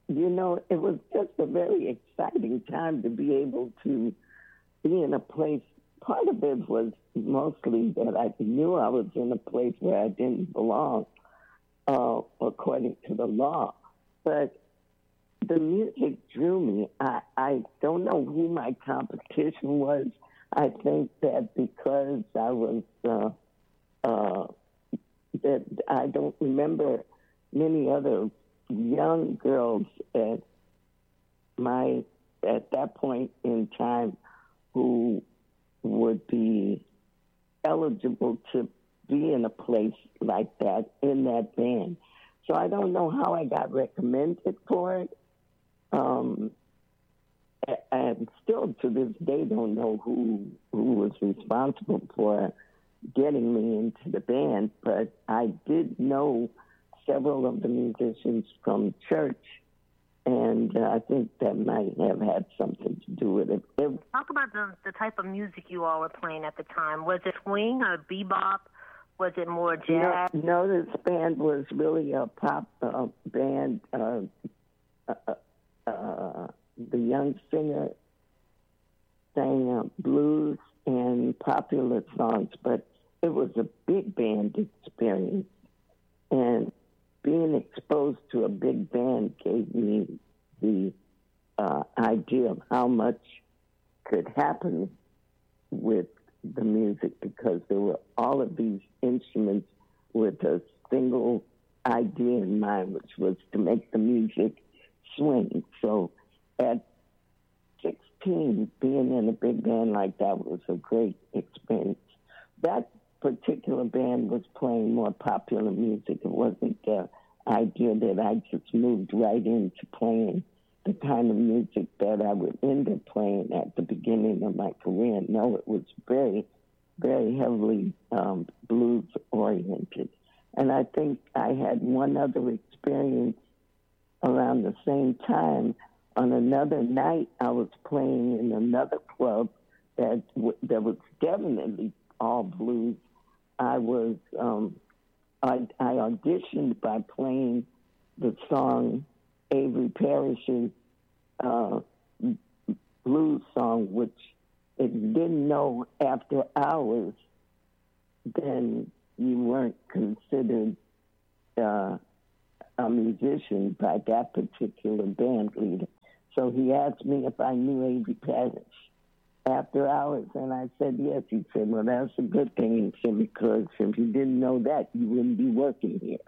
it was just a very exciting time to be able to be in a place. Part of it was mostly that I knew I was in a place where I didn't belong, according to the law. But the music drew me. I don't know who my competition was. I think that because I was, that I don't remember many other young girls at that point in time who would be eligible to be in a place like that in that band. So I don't know how I got recommended for it. And still to this day don't know who was responsible for getting me into the band, but I did know several of the musicians from church, and I think that might have had something to do with it. Talk about the type of music you all were playing at the time. Was it swing or bebop? Was it more jazz? No, this band was really a pop band. The young singer sang blues and popular songs, but it was a big band experience. And being exposed to a big band gave me the idea of how much could happen with the music, because there were all of these instruments with a single idea in mind, which was to make the music swing. So at 16, being in a big band like that was a great experience. That particular band was playing more popular music. It wasn't the idea that I just moved right into playing the kind of music that I would end up playing at the beginning of my career. No, it was very, very heavily blues-oriented. And I think I had one other experience around the same time. On another night, I was playing in another club that was definitely all blues. I auditioned by playing the song Avery Parrish's blues song, which if you didn't know after hours, then you weren't considered a musician by that particular band leader. So he asked me if I knew Avery Parrish after hours, and I said yes. He said, well, that's a good thing. He said, because if you didn't know that, you wouldn't be working here.